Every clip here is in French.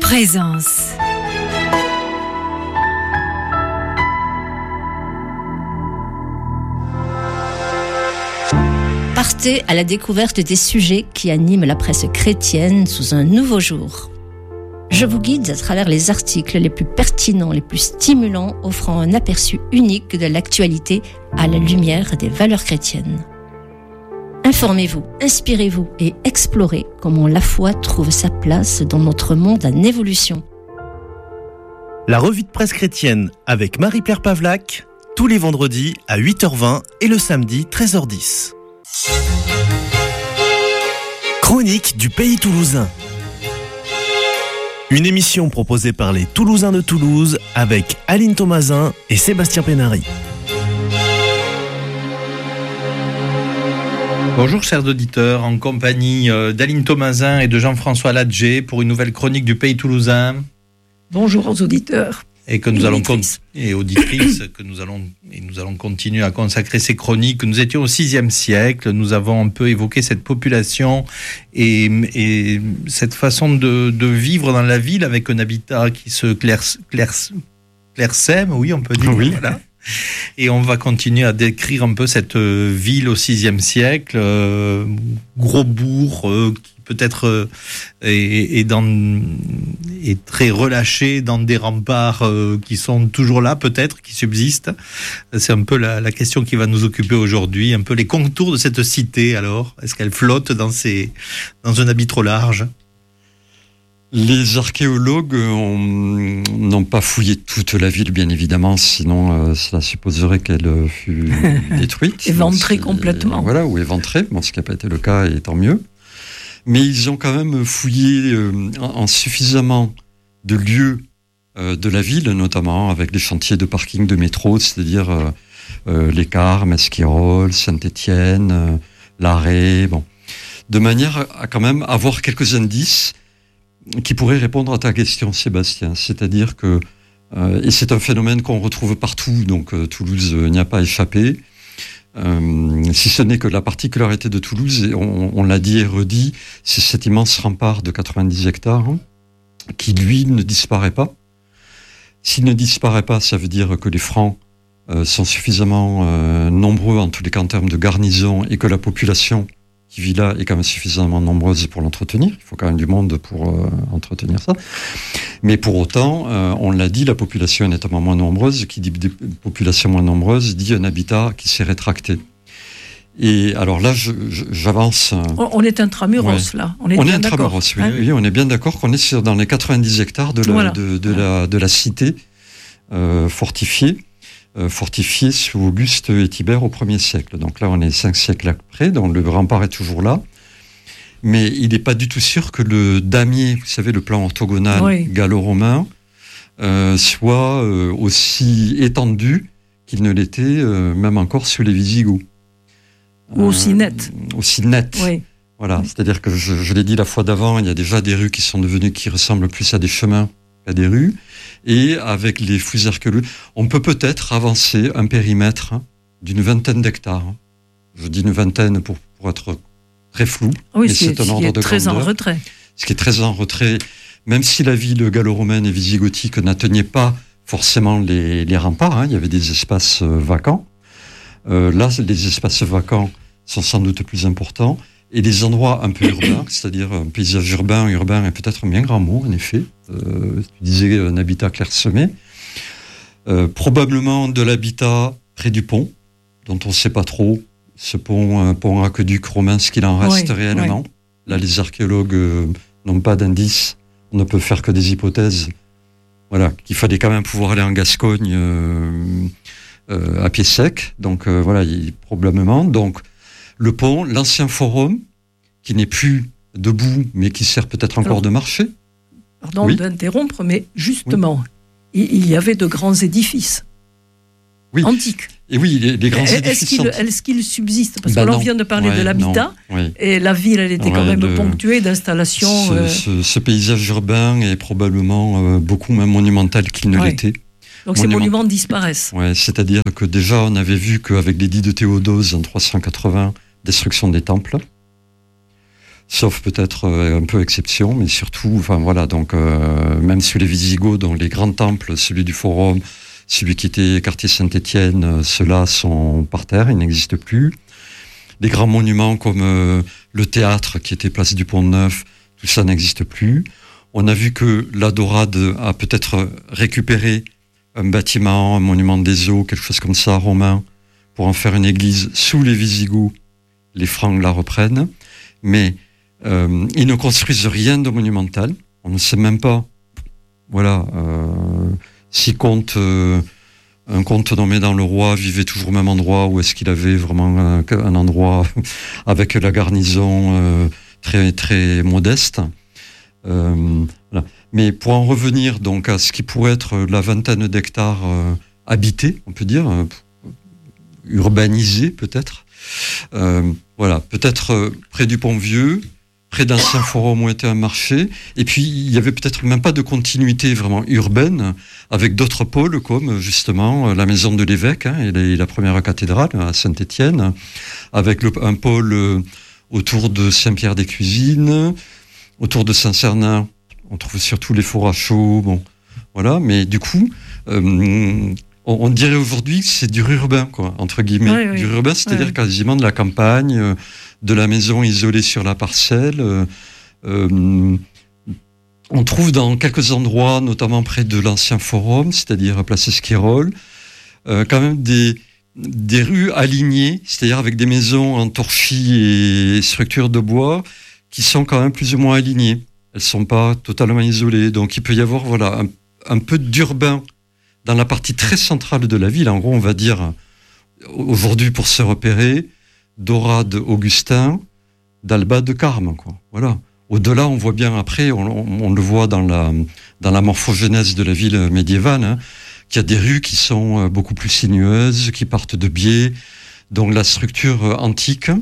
Présence. Partez à la découverte des sujets qui animent la presse chrétienne sous un nouveau jour. Je vous guide à travers les articles les plus pertinents, les plus stimulants, offrant un aperçu unique de l'actualité à la lumière des valeurs chrétiennes. Informez-vous, inspirez-vous et explorez comment la foi trouve sa place dans notre monde en évolution. La revue de presse chrétienne avec Marie-Pierre Pavlac, tous les vendredis à 8h20 et le samedi 13h10. Chronique du pays toulousain. Une émission proposée par les Toulousains de Toulouse avec Aline Thomasin et Sébastien Pénary. Bonjour chers auditeurs, en compagnie d'Aline Thomasin et de Jean-François Ladger pour une nouvelle chronique du pays toulousain. Bonjour aux auditeurs. Et que nous allons et auditrices que nous allons continuer à consacrer ces chroniques. Nous étions au VIe siècle, nous avons un peu évoqué cette population et cette façon de vivre dans la ville avec un habitat qui se clairsème, oui on peut dire. Oui. Voilà. Et on va continuer à décrire un peu cette ville au VIe siècle, gros bourg qui peut-être est très relâché dans des remparts qui sont toujours là, peut-être, qui subsistent. C'est un peu la question qui va nous occuper aujourd'hui, un peu les contours de cette cité alors. Est-ce qu'elle flotte dans un habit trop large ? Les archéologues n'ont pas fouillé toute la ville, bien évidemment, sinon cela supposerait qu'elle fut détruite. Éventrée complètement. Voilà, ou éventrée, ce qui n'a pas été le cas, et tant mieux. Mais ils ont quand même fouillé en suffisamment de lieux de la ville, notamment avec des chantiers de parking de métro, c'est-à-dire les Carmes, Esquirol, Saint-Étienne, l'Arrêt, de manière à quand même avoir quelques indices qui pourrait répondre à ta question, Sébastien. C'est-à-dire que, et c'est un phénomène qu'on retrouve partout, donc Toulouse n'y a pas échappé, si ce n'est que la particularité de Toulouse, et on l'a dit et redit, c'est cet immense rempart de 90 hectares qui, lui, ne disparaît pas. S'il ne disparaît pas, ça veut dire que les Francs sont suffisamment nombreux, en tous les cas en termes de garnison, et que la population qui vit là est quand même suffisamment nombreuse pour l'entretenir. Il faut quand même du monde pour entretenir ça. Mais pour autant, on l'a dit, la population est nettement moins nombreuse. Qui dit population moins nombreuse dit un habitat qui s'est rétracté. Et alors là, j'avance. On est intramuros, là. On est intramuros, oui, oui. On est bien d'accord qu'on est dans les 90 hectares de la cité fortifiée. Fortifié sous Auguste et Tibère au 1er siècle. Donc là, on est 5 siècles après, donc le rempart est toujours là. Mais il n'est pas du tout sûr que le damier, vous savez, le plan orthogonal gallo-romain, soit aussi étendu qu'il ne l'était même encore sous les Visigoths. Ou aussi net. Aussi net. Oui. Voilà, c'est-à-dire que je l'ai dit la fois d'avant, il y a déjà des rues qui ressemblent plus à des chemins qu'à des rues. Et avec les fouilles archéologiques, on peut peut-être avancer un périmètre d'une 20aine d'hectares. Je dis une vingtaine pour être très flou. Oui, mais c'est un ordre de très grandeur. En retrait. Ce qui est très en retrait, même si la ville gallo-romaine et visigothique n'atteignait pas forcément les remparts, il y avait des espaces vacants. Là, les espaces vacants sont sans doute plus importants. Et les endroits un peu urbains, c'est-à-dire un paysage urbain est peut-être un bien grand mot, en effet. Tu disais un habitat clairsemé. Probablement de l'habitat près du pont, dont on ne sait pas trop. Ce pont aqueduc romain, ce qu'il en reste réellement. Oui. Là, les archéologues n'ont pas d'indices. On ne peut faire que des hypothèses. Voilà, qu'il fallait quand même pouvoir aller en Gascogne à pied sec. Donc voilà, probablement. Donc, le pont, l'ancien forum, qui n'est plus debout, mais qui sert peut-être encore de marché. Pardon d'interrompre, mais justement, il y avait de grands édifices antiques. Et oui, les grands édifices est-ce qu'il subsiste ? Parce que l'on vient de parler de l'habitat, et la ville, elle était quand même ponctuée d'installations... Ce paysage urbain est probablement beaucoup moins monumental qu'il ne l'était. Donc ces monuments disparaissent. Ouais, c'est-à-dire que déjà, on avait vu qu'avec l'édit de Théodose en 380, destruction des temples. sauf peut-être un peu exception, mais surtout, enfin voilà, donc même sous les Visigoths, dans les grands temples, celui du Forum, celui qui était quartier Saint-Étienne, ceux-là sont par terre, ils n'existent plus. Les grands monuments comme le théâtre qui était place du Pont-Neuf, tout ça n'existe plus. On a vu que la Dorade a peut-être récupéré un bâtiment, un monument des eaux, quelque chose comme ça, romain, pour en faire une église sous les Visigoths. Les Francs la reprennent, mais ils ne construisent rien de monumental. On ne sait même pas, voilà, si un comte nommé dans le roi vivait toujours au même endroit, ou est-ce qu'il avait vraiment un endroit avec la garnison très très modeste. Voilà. Mais pour en revenir donc à ce qui pourrait être la vingtaine d'hectares habités, on peut dire, urbanisés peut-être. Voilà, peut-être près du Pont-Vieux, près d'anciens forums où était un marché, et puis il y avait peut-être même pas de continuité vraiment urbaine avec d'autres pôles comme justement la maison de l'évêque et la première cathédrale à Saint-Étienne, avec un pôle autour de Saint-Pierre-des-Cuisines, autour de Saint-Cernin, on trouve surtout les fours à chaud, bon, voilà, mais du coup, on dirait aujourd'hui que c'est du urbain, quoi, entre guillemets. Oui. Du urbain, c'est-à-dire quasiment de la campagne, de la maison isolée sur la parcelle. On trouve dans quelques endroits, notamment près de l'ancien forum, c'est-à-dire place Esquirol, quand même des rues alignées, c'est-à-dire avec des maisons en torchis et structures de bois qui sont quand même plus ou moins alignées. Elles ne sont pas totalement isolées. Donc il peut y avoir voilà, un peu d'urbain dans la partie très centrale de la ville. En gros, on va dire, aujourd'hui, pour se repérer, Dorade, Augustin, d'Alba, de Carme, quoi. Voilà. Au-delà, on voit bien après, on le voit dans la morphogenèse de la ville médiévale, qu'il y a des rues qui sont beaucoup plus sinueuses, qui partent de biais. Donc la structure antique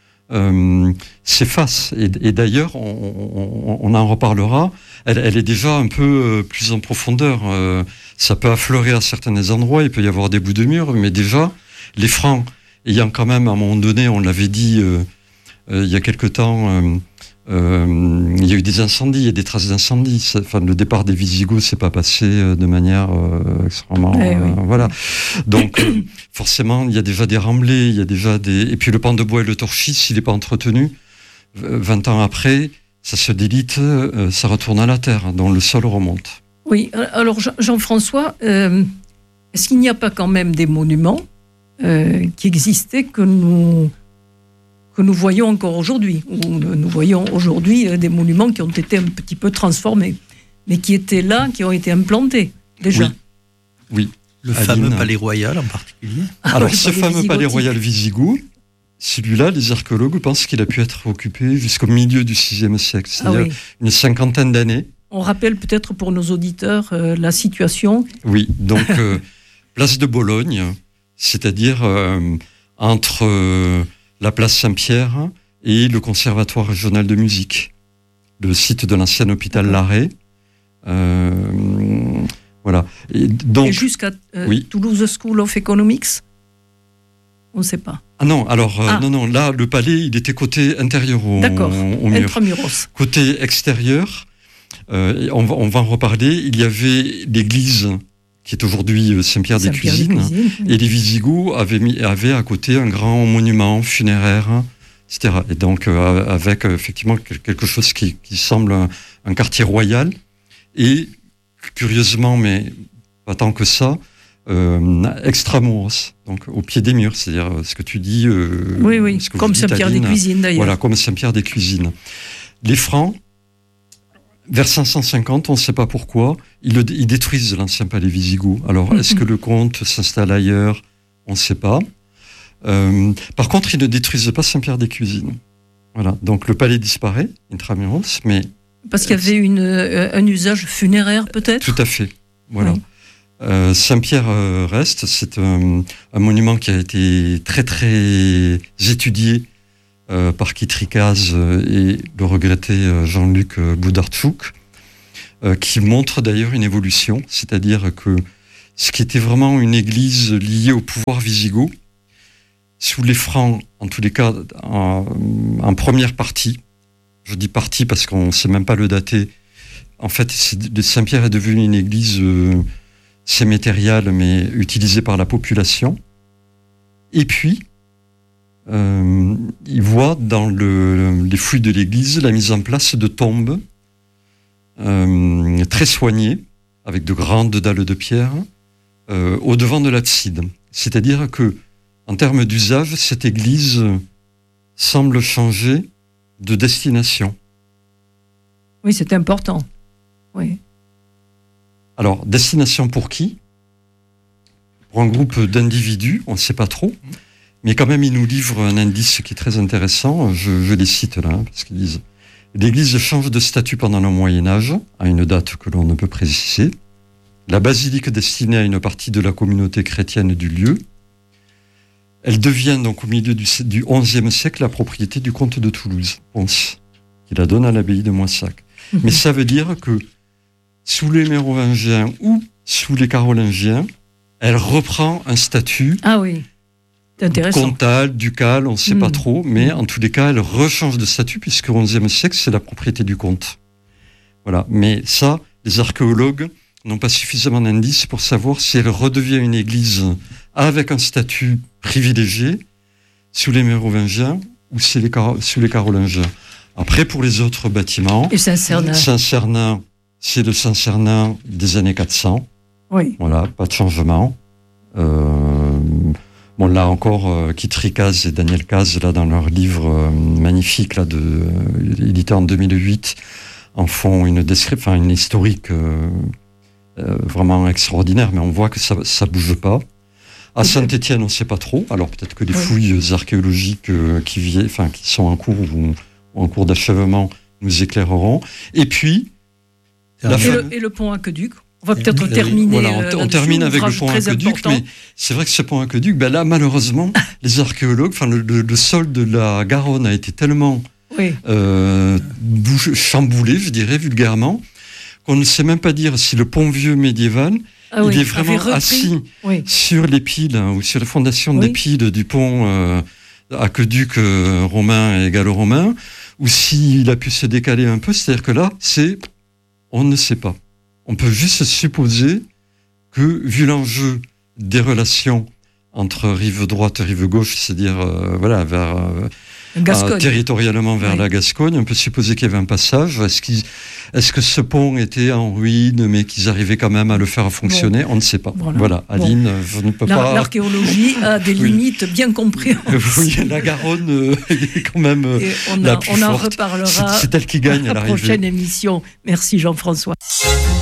s'efface. Et d'ailleurs, on en reparlera, elle est déjà un peu plus en profondeur. Ça peut affleurer à certains endroits, il peut y avoir des bouts de mur, mais déjà, les Francs, ayant quand même, à un moment donné, on l'avait dit il y a quelque temps, il y a eu des incendies, il y a des traces d'incendies. Enfin, le départ des Visigoths s'est pas passé de manière extrêmement... Voilà. Donc, forcément, il y a déjà des remblais, il y a déjà des... Et puis le pan de bois et le torchis, s'il n'est pas entretenu, 20 ans après, ça se délite, ça retourne à la terre, donc le sol remonte. Oui, alors Jean-François, est-ce qu'il n'y a pas quand même des monuments qui existaient que nous voyons encore aujourd'hui, ou nous voyons aujourd'hui des monuments qui ont été un petit peu transformés, mais qui étaient là, qui ont été implantés déjà. Oui. Le fameux palais royal en particulier. Alors ce fameux palais royal wisigoth, celui-là, les archéologues pensent qu'il a pu être occupé jusqu'au milieu du VIe siècle, c'est-à-dire une cinquantaine d'années. On rappelle peut-être pour nos auditeurs la situation. Oui, donc place de Bologne, c'est-à-dire entre la place Saint-Pierre et le Conservatoire régional de musique, le site de l'ancien hôpital Larrey. Voilà. Et jusqu'à Toulouse School of Economics, on ne sait pas. Ah non, alors non, là le palais il était côté intérieur au mur. Intramuros. Côté extérieur, on va en reparler. Il y avait l'église qui est aujourd'hui Saint-Pierre-des-Cuisines, et les Visigoths avaient à côté un grand monument funéraire, etc. Et donc avec effectivement quelque chose qui semble un quartier royal, et curieusement, mais pas tant que ça, extramuros, donc au pied des murs, c'est-à-dire ce que tu dis. Oui, comme Saint-Pierre-des-Cuisines d'ailleurs. Voilà, comme Saint-Pierre-des-Cuisines. Les Francs, vers 550, on ne sait pas pourquoi, ils détruisent l'ancien palais Visigoth. Alors, est-ce que le comte s'installe ailleurs? On ne sait pas. Par contre, ils ne détruisent pas Saint-Pierre-des-Cuisines. Voilà, donc le palais disparaît, intramuros, mais... Parce qu'il y avait un usage funéraire, peut-être? Tout à fait, voilà. Oui. Saint-Pierre reste, c'est un monument qui a été très, très étudié par Kitrikaz et le regretté Jean-Luc Boudartchouk, qui montre d'ailleurs une évolution, c'est-à-dire que ce qui était vraiment une église liée au pouvoir wisigoth, sous les Francs, en tous les cas en première partie, Je dis partie parce qu'on ne sait même pas le dater. En fait, Saint-Pierre est devenu une église sémétériale, mais utilisée par la population. Et puis, il voit dans les fouilles de l'église la mise en place de tombes très soignées, avec de grandes dalles de pierre, au devant de l'abside. C'est-à-dire que, en termes d'usage, cette église semble changer de destination. Oui, c'est important. Oui. Alors, destination pour qui ? Pour un groupe d'individus, on ne sait pas trop, mais quand même, ils nous livrent un indice qui est très intéressant. Je les cite là, parce qu'ils disent « L'église change de statut pendant le Moyen-Âge, à une date que l'on ne peut préciser. La basilique destinée à une partie de la communauté chrétienne du lieu. Elle devient donc au milieu du XIe siècle la propriété du comte de Toulouse, Pons, qui la donne à l'abbaye de Moissac. Mais ça veut dire que sous les Mérovingiens ou sous les Carolingiens, elle reprend un statut comtal, ducal, on ne sait pas trop, mais en tous les cas, elle rechange de statut puisque au XIe siècle, c'est la propriété du comte. Voilà. Mais ça, les archéologues n'ont pas suffisamment d'indices pour savoir si elle redevient une église avec un statut privilégié sous les Mérovingiens ou sous les Carolingiens. Après, pour les autres bâtiments, et Saint-Cernin, c'est le Saint-Cernin des années 400. Oui. Voilà, pas de changement. Bon, là encore, Kitri Caz et Daniel Caz, là, dans leur livre magnifique, là, édité en 2008, en font une description, une historique vraiment extraordinaire, mais on voit que ça bouge pas. À Saint-Étienne, on ne sait pas trop. Alors peut-être que les fouilles archéologiques qui sont en cours ou en cours d'achèvement nous éclaireront. Et puis et le pont aqueduc. On va peut-être terminer. Voilà, on termine avec le pont aqueduc, mais c'est vrai que ce pont aqueduc, ben là, malheureusement, les archéologues, le sol de la Garonne a été tellement chamboulé, je dirais vulgairement, qu'on ne sait même pas dire si le pont vieux médiéval il est vraiment assis sur les piles ou sur la fondation des piles du pont aqueduc romain et gallo-romain, ou s'il a pu se décaler un peu. C'est-à-dire que là, on ne sait pas. On peut juste supposer que, vu l'enjeu des relations entre rive droite et rive gauche, c'est-à-dire vers territorialement vers la Gascogne, on peut supposer qu'il y avait un passage. Est-ce que ce pont était en ruine, mais qu'ils arrivaient quand même à le faire fonctionner ? On ne sait pas. Voilà. Aline, je ne peux pas... L'archéologie a des limites bien comprises. Oui, la Garonne est quand même la plus forte. On en reparlera c'est elle qui gagne à la prochaine émission. Merci Jean-François.